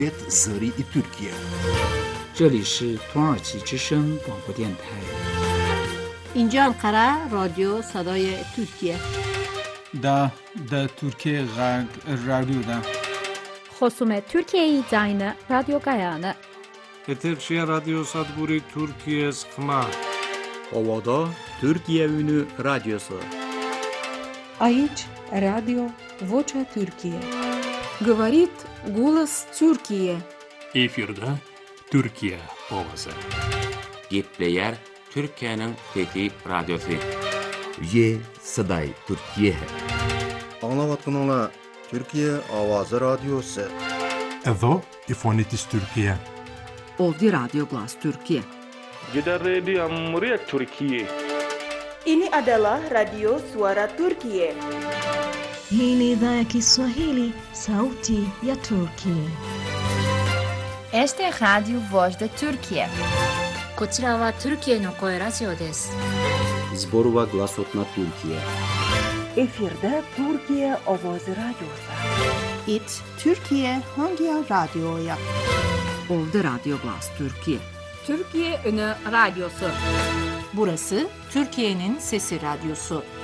Zari Türkiye. 这里是土耳其之声广播电台。 اینجا انقره رادیو صدای ترکیه. دا ترکیه رادیو دا. خصوم ترکیه زاین رادیو گایانه. Etekşehir Radyo Sadburi Türkiye Sıkma. Ovada Türkiye Ünü Radyosu. Aici Radio Vocea Türkiye. Говорит голос Türkiye. Efirde Türkiye Ovası. Gepleyer Türkiye'nin Fethi Radyosu. Ye Saday Türkiye. Anlavatkanlar Türkiye Avazı Radyosu. Edo İfonitis Türkiye. Ovdi Radyo Glas Türkiye. Jeddah Radio Meriah Türkiye. Ini adalah Radio Suara Turkiye. Hii ni idhaa ya Kiswahili, Sauti ya Turkiye. Este es Radio Voz de Turkiye. こちらはトルキエの声ラジオです。 Zborova Glasotna Türkiye. Efirde Türkiye Avazı Radyosu. It Türkiye hangi radyoya? Ovdi Radyo Glas Türkiye. Türkiye Ünü Radyosu. Burası Türkiye'nin Sesi Radyosu.